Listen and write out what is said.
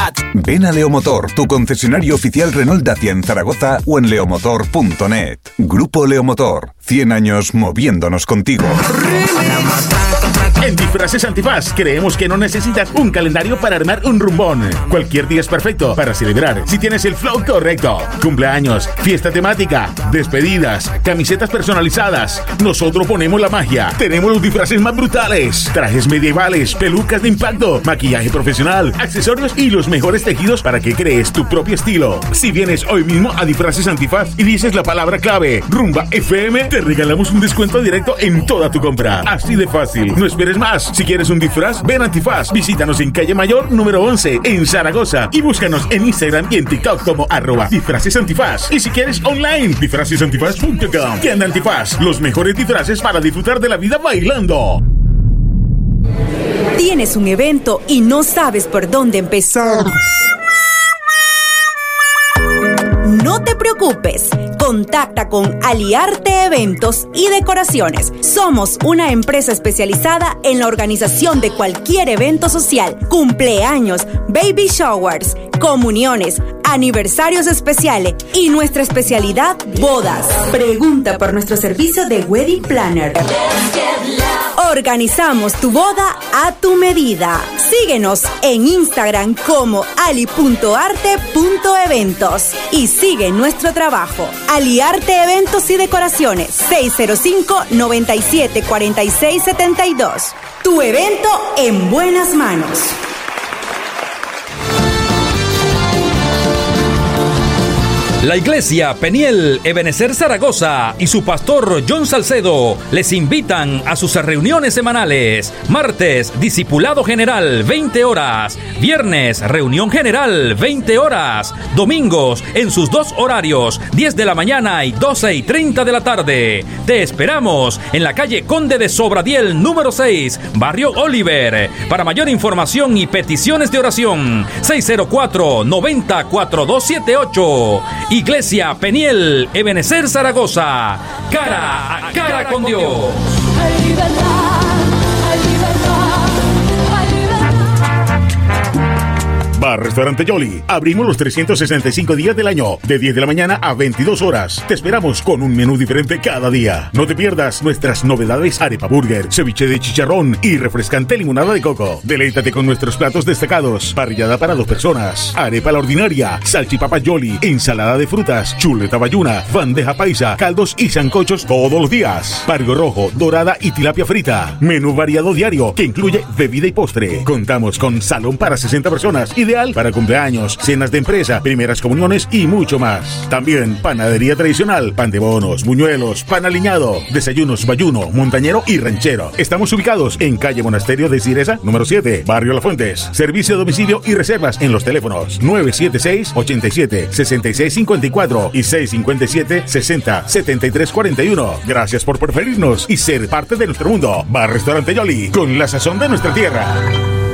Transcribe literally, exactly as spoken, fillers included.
calidad. Ven a Leomotor, tu concesionario oficial Renault Dacia en Zaragoza o en leomotor punto net. Grupo Leomotor, cien años moviéndonos contigo. En Disfraces Antifaz creemos que no necesitas un calendario para armar un rumbón. Cualquier día es perfecto para celebrar si tienes el flow correcto. Cumpleaños, fiesta temática, despedidas, camisetas personalizadas. Nosotros ponemos la magia. Tenemos los disfraces más brutales. Trajes medievales, pelucas de impacto, maquillaje profesional, accesorios y los mejores tejidos para que crees tu propio estilo. Si vienes hoy mismo a Disfraces Antifaz y dices la palabra clave Rumba F M, te regalamos un descuento directo en toda tu compra. Así de fácil. No esperes más. Si quieres un disfraz, ven a Antifaz. Visítanos en Calle Mayor número once en Zaragoza y búscanos en Instagram y en TikTok como arroba Disfraces Antifaz. Y si quieres online, disfraces antifaz punto com. Tienda Antifaz, los mejores disfraces para disfrutar de la vida bailando. Tienes un evento y no sabes por dónde empezar. No te preocupes. Contacta con Aliarte Eventos y Decoraciones. Somos una empresa especializada en la organización de cualquier evento social, cumpleaños, baby showers, comuniones, aniversarios especiales y nuestra especialidad, bodas. Pregunta por nuestro servicio de Wedding Planner. Organizamos tu boda a tu medida. Síguenos en Instagram como ali punto arte punto eventos y sigue nuestro trabajo. Aliarte Eventos y Decoraciones, seis cero cinco, noventa y siete, cuarenta y seis, setenta y dos. Tu evento en buenas manos. La Iglesia Peniel Ebenecer Zaragoza y su pastor John Salcedo les invitan a sus reuniones semanales. Martes, discipulado general, veinte horas. Viernes, reunión general, veinte horas. Domingos, en sus dos horarios, diez de la mañana y doce y treinta de la tarde. Te esperamos en la calle Conde de Sobradiel, número seis, Barrio Oliver. Para mayor información y peticiones de oración, seis cero cuatro, noventa, cuarenta y dos setenta y ocho. Iglesia Peniel Ebenecer Zaragoza, cara a cara con Dios. Hay libertad, hay libertad, hay libertad. Bar Restaurante Yoli. Abrimos los trescientos sesenta y cinco días del año, de diez de la mañana a veintidós horas. Te esperamos con un menú diferente cada día. No te pierdas nuestras novedades: arepa burger, ceviche de chicharrón y refrescante limonada de coco. Deleítate con nuestros platos destacados: parrillada para dos personas, arepa a la ordinaria, salchipapa Yoli, ensalada de frutas, chuleta bayuna, bandeja paisa, caldos y sancochos todos los días. Pargo rojo, dorada y tilapia frita. Menú variado diario que incluye bebida y postre. Contamos con salón para sesenta personas, ideal para cumpleaños, cenas de empresa, primeras comuniones y mucho más. También panadería tradicional, pan de bonos, buñuelos, pan aliñado, desayunos bayuno, montañero y ranchero. Estamos ubicados en calle Monasterio de Ciresa, número siete, Barrio Las Fuentes. Servicio de domicilio y reservas en los teléfonos nueve siete seis, ochenta y siete, sesenta y seis cincuenta y cuatro y seis cinco siete, sesenta, setenta y tres cuarenta y uno. Gracias por preferirnos y ser parte de nuestro mundo. Bar Restaurante Yoli, con la sazón de nuestra tierra.